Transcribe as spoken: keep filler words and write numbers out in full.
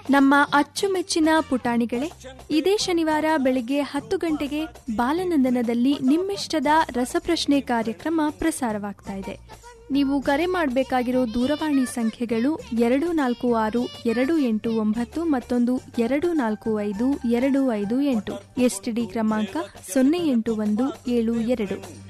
ನಮ್ಮ ಅಚ್ಚುಮೆಚ್ಚಿನ ಪುಟಾಣಿಗಳೇ, ಇದೇ ಶನಿವಾರ ಬೆಳಿಗ್ಗೆ ಹತ್ತು ಗಂಟೆಗೆ ಬಾಲನಂದನದಲ್ಲಿ ನಿಮ್ಮಿಷ್ಟದ ರಸಪ್ರಶ್ನೆ ಕಾರ್ಯಕ್ರಮ ಪ್ರಸಾರವಾಗ್ತಾ ಇದೆ. ನೀವು ಕರೆ ಮಾಡಬೇಕಾಗಿರೋ ದೂರವಾಣಿ ಸಂಖ್ಯೆಗಳು ಎರಡು ನಾಲ್ಕು ಆರು ಎರಡು ಎಂಟು ಒಂಬತ್ತು ಮತ್ತೊಂದು ಎರಡು ನಾಲ್ಕು ಐದು ಎರಡು ಐದು ಎಂಟು. ಎಸ್ಟಿಡಿ ಕ್ರಮಾಂಕ ಸೊನ್ನೆ ಎಂಟು ಒಂದು ಏಳು ಎರಡು.